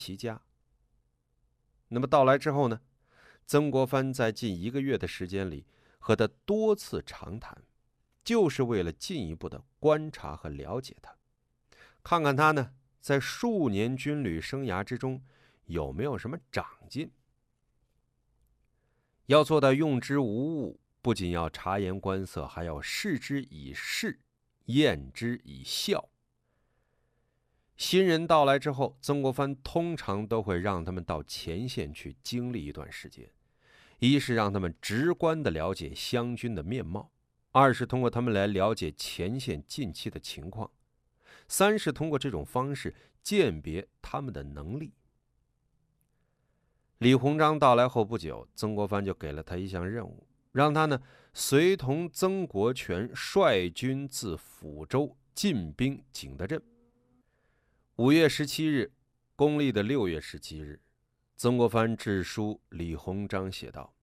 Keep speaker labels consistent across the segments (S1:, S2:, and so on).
S1: 其家。那么到来之后呢，曾国藩在近1个月的时间里和他多次长谈，就是为了进一步的观察和了解他，看看他呢在数年军旅生涯之中有没有什么长进。要做到用之无物，不仅要察言观色，还要视之以事，验之以效。新人到来之后，曾国藩通常都会让他们到前线去经历一段时间，一是让他们直观地了解湘军的面貌，二是通过他们来了解前线近期的情况，三是通过这种方式鉴别他们的能力。李鸿章到来后不久，曾国藩就给了他一项任务，让他呢随同曾国荃率军自抚州进兵景德镇。5月17日，公历的6月17日，曾国藩致书李鸿章写道：“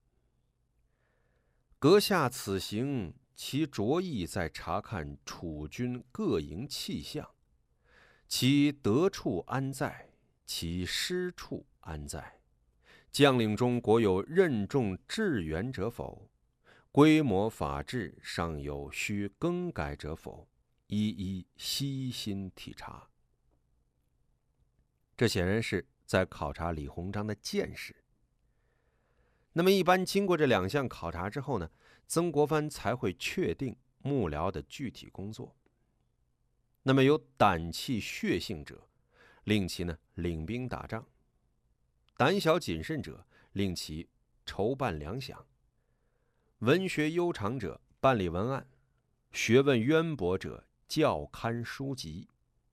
S1: 阁下此行，其着意在察看楚军各营气象，其得处安在，其失处安在？将领中国有任重致远者否？规模法制尚有需更改者否？一一悉心体察。”这显然是在考察李鸿章的见识。那么一般经过这2项考察之后呢，曾国藩才会确定幕僚的具体工作。那么有胆气血性者，令其呢领兵打仗；胆小谨慎者，令其筹办粮饷；文学悠长者，办理文案；学问渊博者，校勘书籍。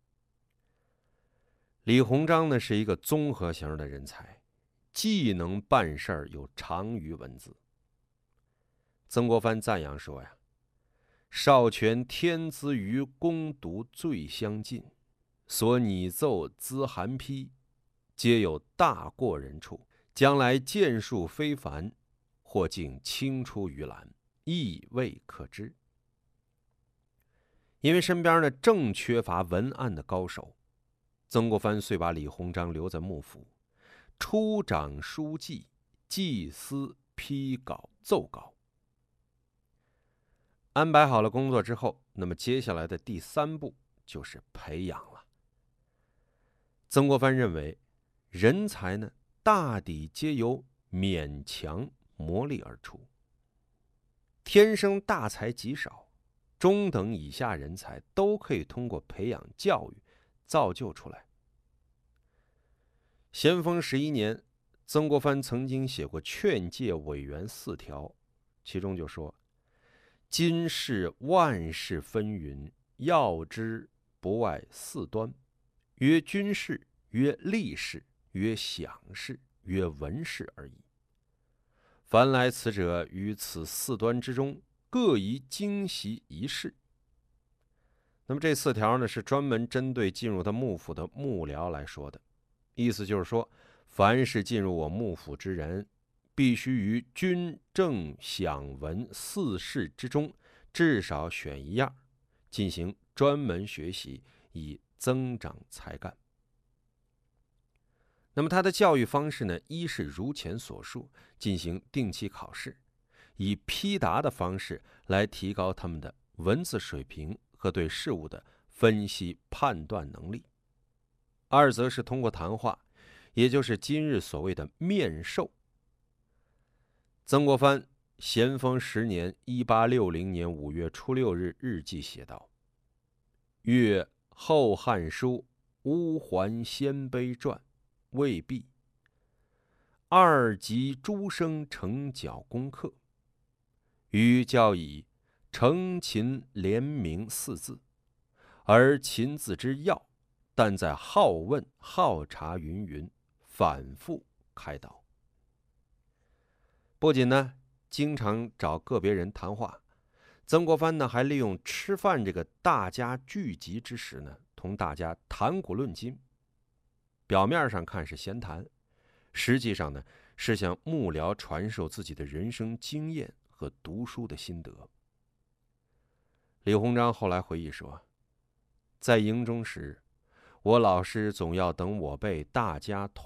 S1: 李鸿章呢是一个综合型的人才，既能办事儿，又长于文字。曾国藩赞扬说呀：“少权天资于攻读最相近，所拟奏资函批，皆有大过人处。将来剑术非凡，或竟青出于蓝，亦未可知。”因为身边呢正缺乏文案的高手，曾国藩遂把李鸿章留在幕府，出掌书记、祭司、批稿、奏稿。安排好了工作之后，那么接下来的第3步就是培养了。曾国藩认为，人才呢大抵皆由勉强磨砺而出，天生大才极少，中等以下人才都可以通过培养教育造就出来。咸丰11年，曾国藩曾经写过劝诫委员4条，其中就说：“今世万事纷纭，要之不外4端，曰军事，曰吏事，曰饷事，曰文事而已。凡来此者，于此4端之中，各宜精习一事。”那么这4条呢，是专门针对进入他幕府的幕僚来说的，意思就是说，凡是进入我幕府之人，必须于军政饷文4事之中至少选1样，进行专门学习，以增长才干。那么他的教育方式呢，一是如前所述，进行定期考试，以批答的方式来提高他们的文字水平和对事物的分析判断能力；二则是通过谈话，也就是今日所谓的面授。曾国藩咸丰10年1860年5月初6日日记写道：“阅《后汉书》乌桓鲜卑传未毕，2级诸生成缴功课，余教以承勤廉明4字，而勤字之要，但在好问好察云云，反复开导。”不仅呢经常找个别人谈话，曾国藩呢还利用吃饭这个大家聚集之时呢，同大家谈古论今。表面上看是闲谈，实际上呢是向幕僚传授自己的人生经验和读书的心得。李鸿章后来回忆说，在营中时， 我老师总要等我辈大家同